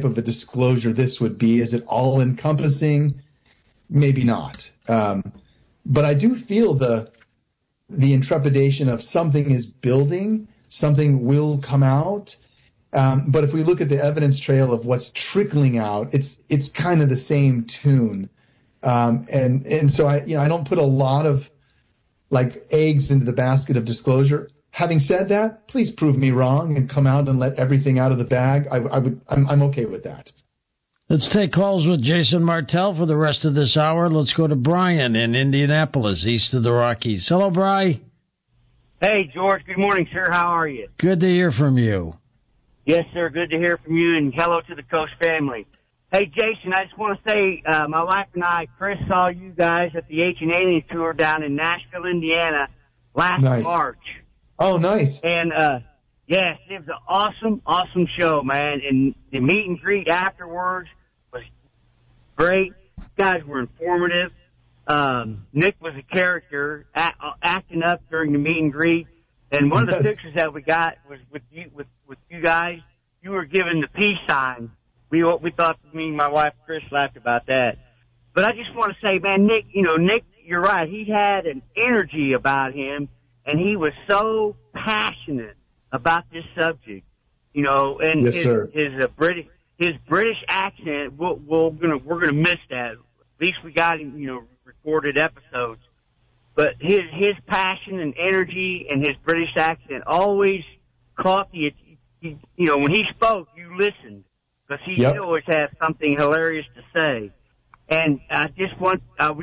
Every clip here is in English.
of a disclosure this would be. Is it all encompassing? Maybe not. But I do feel the intrepidation of something is building, something will come out. But if we look at the evidence trail of what's trickling out, it's kind of the same tune. And so I don't put a lot of like eggs into the basket of disclosure. Having said that, please prove me wrong and come out and let everything out of the bag. I'm okay with that. Let's take calls with Jason Martell for the rest of this hour. Let's go to Brian in Indianapolis, east of the Rockies. Hello, Brian. Hey, George. Good morning, sir. How are you? Good to hear from you. Yes, sir. Good to hear from you, and hello to the Coast family. Hey, Jason, I just want to say my wife and I, Chris, saw you guys at the Ancient Aliens tour down in Nashville, Indiana last March. Oh, nice. And, yes, it was an awesome show, man. And the meet and greet afterwards was great. You guys were informative. Nick was a character acting up during the meet and greet. And one of the pictures that we got was with you guys. You were given the peace sign. We thought, me and my wife Chris laughed about that. But I just want to say, man, Nick, you're right. He had an energy about him, and he was so passionate about this subject. And yes, his British accent, we're gonna miss that. At least we got him, recorded episodes. But his passion and energy and his British accent always caught when he spoke, you listened, because he always has something hilarious to say. And I just want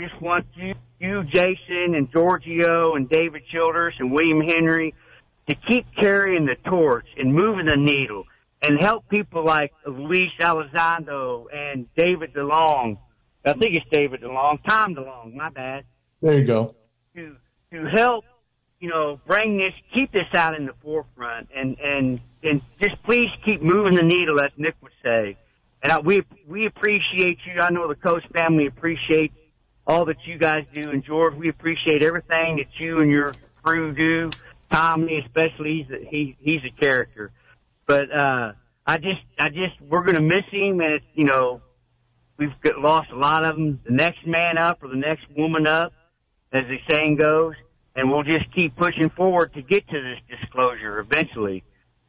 you, Jason, and Giorgio, and David Childers, and William Henry to keep carrying the torch and moving the needle and help people like Luis Elizondo and David DeLong. I think it's David DeLong, Tom DeLong, my bad. There you go. To help, keep this out in the forefront and just please keep moving the needle, as Nick would say. And we appreciate you. I know the Coast family appreciates all that you guys do. And George, we appreciate everything that you and your crew do. Tommy, especially, he's a character. But, we're going to miss him. And we've lost a lot of them. The next man up or the next woman up, as the saying goes, and we'll just keep pushing forward to get to this disclosure eventually.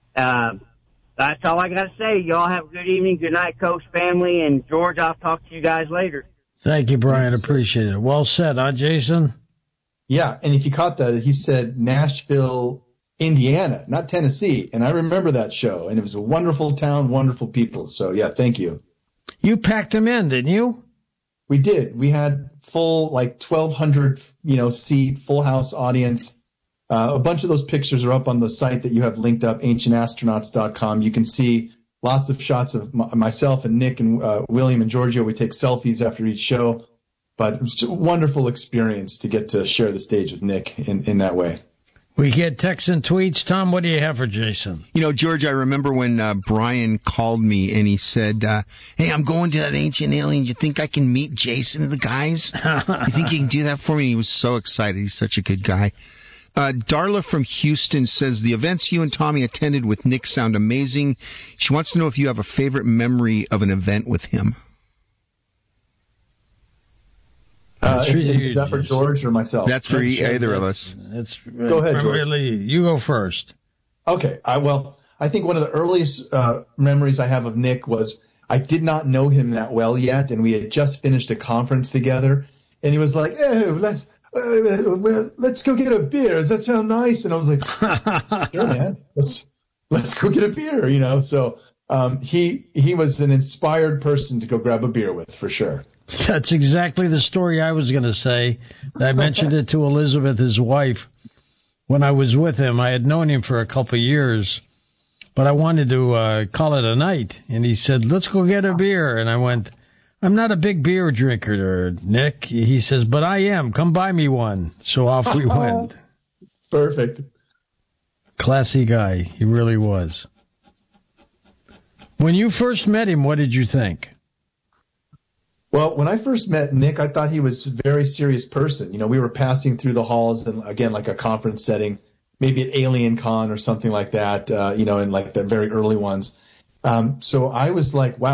That's all I got to say. Y'all have a good evening. Good night, Coast family. And, George, I'll talk to you guys later. Thank you, Brian. Appreciate it. Well said, huh, Jason? Yeah, and if you caught that, he said Nashville, Indiana, not Tennessee. And I remember that show, and it was a wonderful town, wonderful people. So, yeah, thank you. You packed them in, didn't you? We did. We had full, 1,200, seat, full house audience. A bunch of those pictures are up on the site that you have linked up, ancientastronauts.com. You can see lots of shots of myself and Nick and William and Giorgio. We take selfies after each show. But it was just a wonderful experience to get to share the stage with Nick in that way. We get texts and tweets. Tom, what do you have for Jason? George, I remember when Brian called me and he said, hey, I'm going to that Ancient Alien. You think I can meet Jason and the guys? You think you can do that for me? He was so excited. He's such a good guy. Darla from Houston says, the events you and Tommy attended with Nick sound amazing. She wants to know if you have a favorite memory of an event with him. Is that for George or myself? That's for either of us. Go ahead, George. You go first. Okay. I think one of the earliest memories I have of Nick was I did not know him that well yet, and we had just finished a conference together, and he was like, "Oh, let's go get a beer. Does that sound nice?" And I was like, "Sure, man. Let's go get a beer." So he was an inspired person to go grab a beer with, for sure. That's exactly the story I was going to say. I mentioned it to Elizabeth, his wife, when I was with him. I had known him for a couple of years, but I wanted to call it a night. And he said, let's go get a beer. And I went, I'm not a big beer drinker, Nick. He says, but I am. Come buy me one. So off we went. Perfect. Classy guy. He really was. When you first met him, what did you think? Well, when I first met Nick, I thought he was a very serious person. We were passing through the halls and, again, like a conference setting, maybe at Alien Con or something like that, in like the very early ones. So I was like, wow.